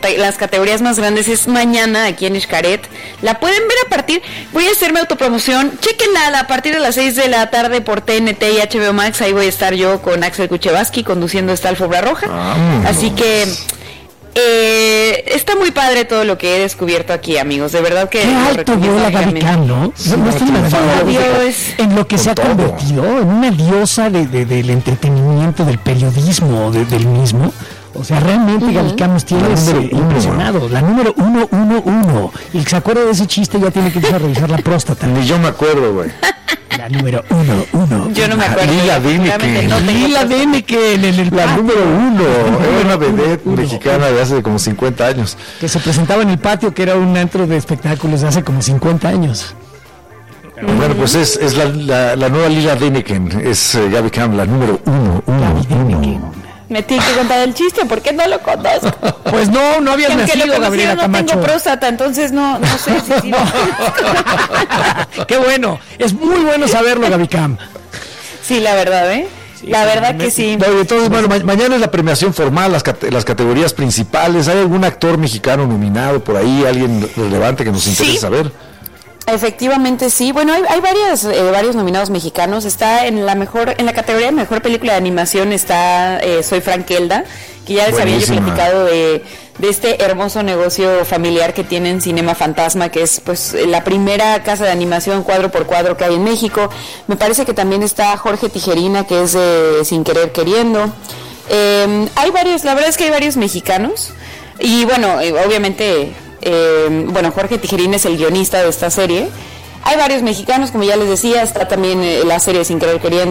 las categorías más grandes es mañana aquí en Xcaret. La pueden ver a partir, voy a hacerme autopromoción, chéquenla a partir de las 6 de la tarde por TNT y HBO Max. Ahí voy a estar yo con Axel Kuchevaski conduciendo esta alfombra roja. Así que está muy padre todo lo que he descubierto aquí, amigos. De verdad que qué alto vuela Gaby Cam, ¿no? En lo que se ha convertido en una diosa del entretenimiento, del periodismo, del mismo. O sea, realmente Gaby Cam nos tiene impresionado. La número 111. Y el que se acuerda de ese chiste ya tiene que empezar a revisar la próstata. Ni yo me acuerdo, güey. La número 111. Yo no me acuerdo. Lila Deneken. Lila Deneken en el La número 1. Era una vedette mexicana de hace como 50 años. Que se presentaba en el patio, que era un antro de espectáculos de hace como 50 años. Bueno, pues es la nueva Lila Deneken. Es Gaby Cam, la número 1. Me tiene que contar el chiste, porque no lo conozco. Pues no habías nacido, Gabriela Camacho. No tengo próstata, entonces no sé si Qué bueno, es muy bueno saberlo, Gaby Cam. Sí, la verdad, Sí, la verdad que sí. Entonces, bueno, mañana es la premiación formal, las categorías principales. ¿Hay algún actor mexicano nominado por ahí? ¿Alguien relevante que nos interese saber? Efectivamente sí, bueno, hay varios nominados mexicanos. Está en la categoría de mejor película de animación está Soy Frankelda, que ya les había yo platicado de este hermoso negocio familiar que tienen Cinema Fantasma, que es pues la primera casa de animación cuadro por cuadro que hay en México. Me parece que también está Jorge Tijerina, que es de Sin Querer Queriendo. Hay varios, la verdad es que hay varios mexicanos y bueno, obviamente Jorge Tijerín es el guionista de esta serie. Hay varios mexicanos, como ya les decía, está también la serie Sin Querer Queriendo.